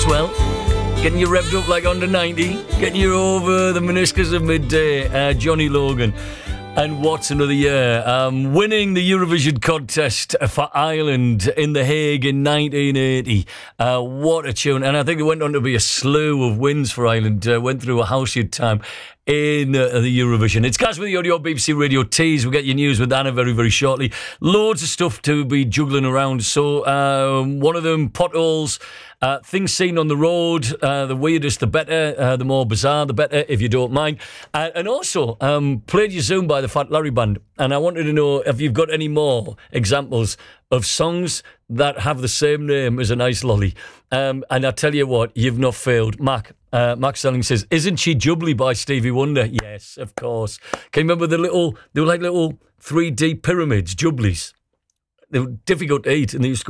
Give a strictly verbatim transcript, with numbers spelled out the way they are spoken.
Maxwell. Getting you revved up like under ninety. Getting you over the meniscus of midday. Uh, Johnny Logan. And what's another year? Um, winning the Eurovision contest for Ireland in The Hague in nineteen eighty. Uh, what a tune. And I think it went on to be a slew of wins for Ireland. Uh, went through a housey time in uh, the Eurovision. It's Gaz with the Audio B B C Radio Tease. We'll get your news with Anna very, very shortly. Loads of stuff to be juggling around. So um, one of them, potholes. Uh, things seen on the road, uh, the weirdest the better, uh, the more bizarre the better, if you don't mind. Uh, and also, um, Played You Zoom by the Fat Larry Band. And I wanted to know if you've got any more examples of songs that have the same name as a nice lolly. Um, and I tell you what, you've not failed. Mac, uh, Max Selling says, isn't she Jubbly by Stevie Wonder? Yes, of course. Can you remember the little, they were like little three D pyramids, Jubblies? They were difficult to eat and they used to